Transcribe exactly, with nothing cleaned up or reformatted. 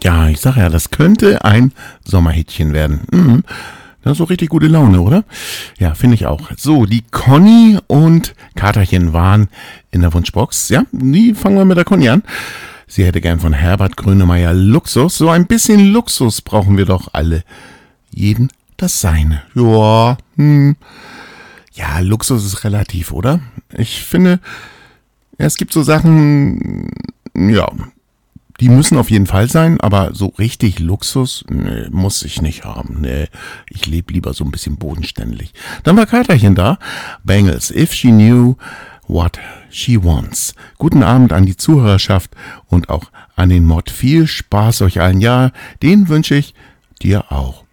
Ja, ich sag ja, das könnte ein Sommerhitchen werden. Mhm. Das ist so richtig gute Laune, oder? Ja, finde ich auch. So, die Conny und Katerchen waren in der Wunschbox. Ja, die fangen wir mit der Conny an. Sie hätte gern von Herbert Grönemeyer Luxus. So ein bisschen Luxus brauchen wir doch alle. Jeden das Seine. Ja, hm. Ja, Luxus ist relativ, oder? Ich finde, es gibt so Sachen, ja, die müssen auf jeden Fall sein, aber so richtig Luxus, nee, muss ich nicht haben. Nee, ich lebe lieber so ein bisschen bodenständig. Dann war Katerchen da. Bangles, If She Knew What She Wants. Guten Abend an die Zuhörerschaft und auch an den Mod. Viel Spaß euch allen. Ja, den wünsche ich dir auch.